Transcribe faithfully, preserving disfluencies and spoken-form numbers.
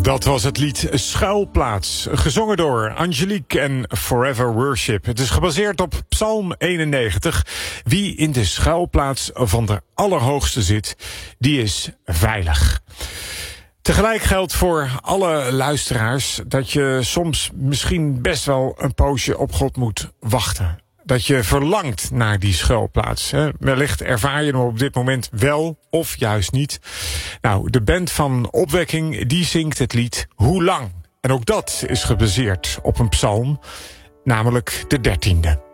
Dat was het lied Schuilplaats, gezongen door Angelique en Forever Worship. Het is gebaseerd op Psalm eenennegentig. Wie in de schuilplaats van de Allerhoogste zit, die is veilig. Tegelijk geldt voor alle luisteraars dat je soms misschien best wel een poosje op God moet wachten. Dat je verlangt naar die schuilplaats. Hè. Wellicht ervaar je hem op dit moment wel of juist niet. Nou, de band van Opwekking die zingt het lied Hoe lang? En ook dat is gebaseerd op een psalm, namelijk de dertiende.